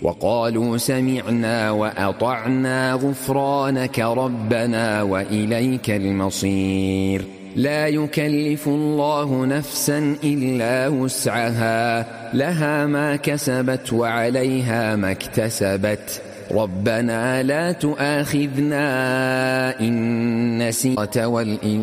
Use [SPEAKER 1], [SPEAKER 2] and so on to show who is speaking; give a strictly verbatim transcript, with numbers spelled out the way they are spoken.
[SPEAKER 1] وقالوا سمعنا وأطعنا غفرانك ربنا وإليك المصير. لا يكلف الله نفسا إلا وسعها، لها ما كسبت وعليها ما اكتسبت. ربنا لا تؤاخذنا إن نسيت والإن